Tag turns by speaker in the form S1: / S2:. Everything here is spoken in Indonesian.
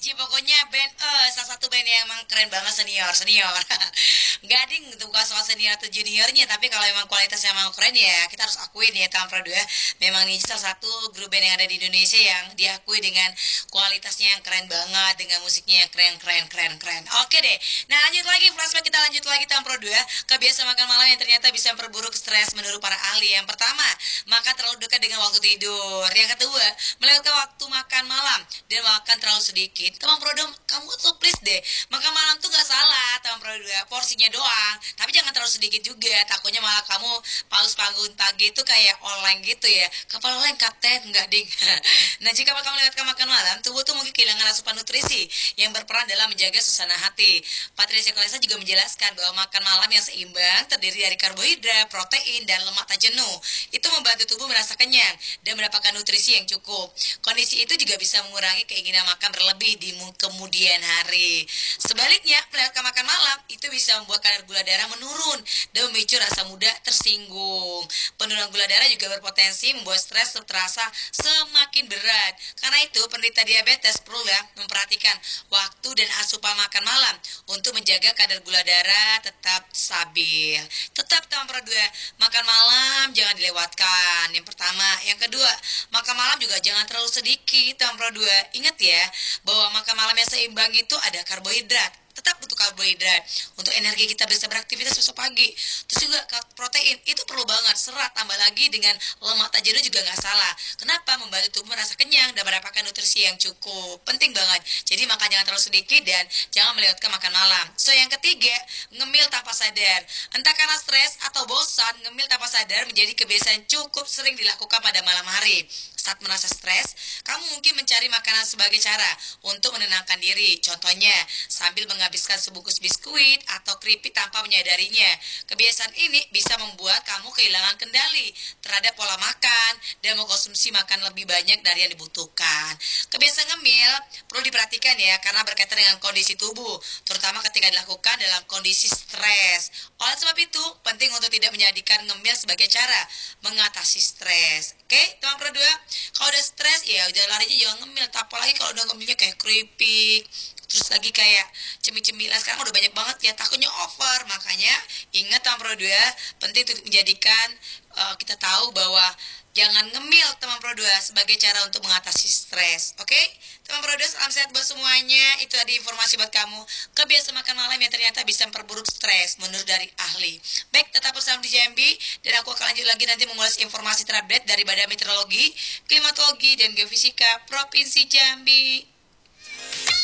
S1: Aji pokoknya band salah satu band yang emang keren banget, senior senior. Nggak ding itu bukan soal senior atau juniornya, tapi kalau emang kualitasnya emang keren ya kita harus akuin ya Tampro 2. Memang ini salah satu grup band yang ada di Indonesia yang diakui dengan kualitasnya yang keren banget, dengan musiknya yang keren keren keren keren. Oke deh. Nah, lanjut lagi flashback, kita lanjut lagi Tampro 2. Kebiasaan makan malam yang ternyata bisa memperburuk stres menurut para ahli. Yang pertama, makan terlalu dekat dengan waktu tidur. Yang kedua, melewatkan waktu makan malam dan makan terlalu sedikit. Teman Prodo, kamu tuh please deh, makan malam tuh gak salah teman Prodo, porsinya doang, tapi jangan terlalu sedikit juga, takutnya malah kamu paus panggung pagi itu kayak oleng gitu ya, kapal oleng kapten, enggak ding. Nah, jika kamu melewatkan makan malam, tubuh tuh mungkin kehilangan asupan nutrisi yang berperan dalam menjaga suasana hati. Patricia Kalesa juga menjelaskan bahwa makan malam yang seimbang terdiri dari karbohidrat, protein, dan lemak tak jenuh itu membantu tubuh merasa kenyang dan mendapatkan nutrisi yang cukup. Kondisi itu juga bisa mengurangi keinginan makan berlebih di kemudian hari. Sebaliknya, melewatkan makan malam itu bisa membuat kadar gula darah menurun dan memicu rasa mudah tersinggung. Penurunan gula darah juga berpotensi membuat stres terasa semakin berat. Karena itu, penderita diabetes perlu ya memperhatikan waktu dan asupan makan malam untuk menjaga kadar gula darah tetap stabil. Tetap nomor 2, makan malam jangan dilewatkan. Yang pertama, yang kedua, makan malam juga jangan terlalu sedikit. Nomor 2, ingat ya bahwa makan malam yang seimbang itu ada karbohidrat, tetap butuh karbohidrat untuk energi kita bisa beraktivitas besok pagi. Terus juga protein itu perlu banget, serat tambah lagi dengan lemak tak jenuh juga nggak salah. Kenapa? Membantu tubuh merasa kenyang dan mendapatkan nutrisi yang cukup. Penting banget. Jadi makan jangan terlalu sedikit dan jangan melewatkan makan malam. So, yang ketiga, ngemil tanpa sadar. Entah karena stres atau bosan, ngemil tanpa sadar menjadi kebiasaan cukup sering dilakukan pada malam hari. Saat merasa stres, kamu mungkin mencari makanan sebagai cara untuk menenangkan diri. Contohnya, sambil menghabiskan sebungkus biskuit atau keripik tanpa menyadarinya. Kebiasaan ini bisa membuat kamu kehilangan kendali terhadap pola makan dan mengkonsumsi makan lebih banyak dari yang dibutuhkan. Kebiasaan ngemil perlu diperhatikan ya, karena berkaitan dengan kondisi tubuh, terutama ketika dilakukan dalam kondisi stres. Oleh sebab itu, penting untuk tidak menjadikan ngemil sebagai cara mengatasi stres. Oke, teman berdua, kalau udah stres ya udah larinya jangan ngemil. Apalagi kalau udah ngemilnya kayak keripik, terus lagi kayak cemil-cemilan, sekarang udah banyak banget ya, takutnya over. Makanya ingat teman Pro 2, penting untuk menjadikan kita tahu bahwa jangan ngemil teman Pro 2 sebagai cara untuk mengatasi stres. Oke? Teman Pro 2, salam sehat buat semuanya. Itu tadi informasi buat kamu. Kebiasaan makan malam yang ternyata bisa memperburuk stres menurut dari ahli. Baik, tetap bersama di JMB dan aku akan lanjut lagi nanti mengulas informasi terupdate dari Badan Meteorologi, Klimatologi dan Geofisika Provinsi Jambi.